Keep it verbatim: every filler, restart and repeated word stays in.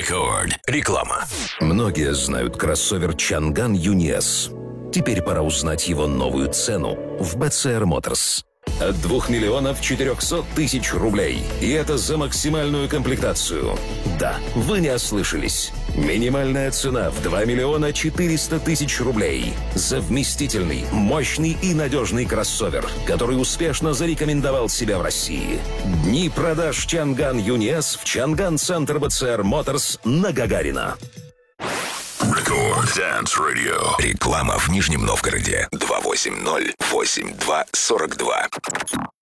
Рекорд. Реклама. Многие знают кроссовер Чанган Юниэс. Теперь пора узнать его новую цену в би си ар Motors. От двух миллионов четырехсот тысяч рублей. И это за максимальную комплектацию. Да, вы не ослышались. Минимальная цена в два миллиона четыреста тысяч рублей. За вместительный, мощный и надежный кроссовер, который успешно зарекомендовал себя в России. Дни продаж Чанган Юниэс в Чанган Центр би си ар Motors на Гагарина. Рекорд Dance Radio. Реклама в Нижнем Новгороде. два восемь ноль восемь два сорок два.